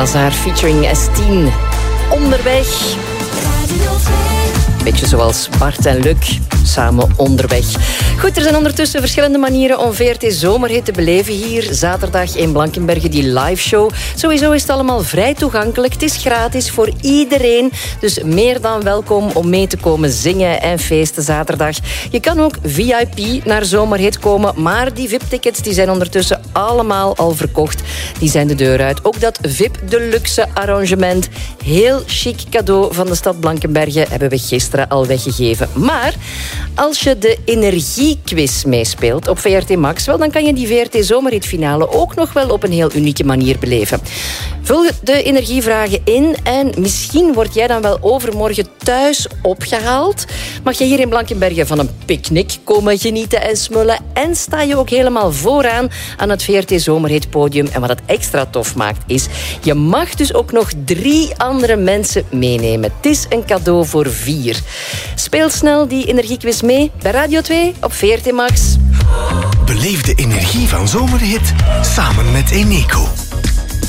Bazaar featuring S10. Onderweg. Beetje zoals Bart en Luc, samen onderweg. Goed, er zijn ondertussen verschillende manieren om VRT Zomerhit te beleven hier. Zaterdag in Blankenberge, die live show. Sowieso is het allemaal vrij toegankelijk. Het is gratis voor iedereen. Dus meer dan welkom om mee te komen zingen en feesten zaterdag. Je kan ook VIP naar Zomerhit komen. Maar die VIP-tickets die zijn ondertussen allemaal al verkocht. Die zijn de deur uit. Ook dat VIP Deluxe arrangement. Heel chic cadeau van de stad Blankenberge hebben we gisteren al weggegeven. Maar als je de energiequiz meespeelt op VRT Max, wel, dan kan je die VRT Zomerhitfinale ook nog wel op een heel unieke manier beleven. Vul de energievragen in en misschien word jij dan wel overmorgen thuis opgehaald. Mag je hier in Blankenberge van een picknick komen genieten en smullen en sta je ook helemaal vooraan aan het VRT Zomerhitpodium. En wat het extra tof maakt is, je mag dus ook nog 3 andere mensen meenemen. Het is een cadeau voor 4. Speel snel die energiequiz mee bij Radio 2 op VRT Max. Beleef de energie van Zomerhit samen met Eneco.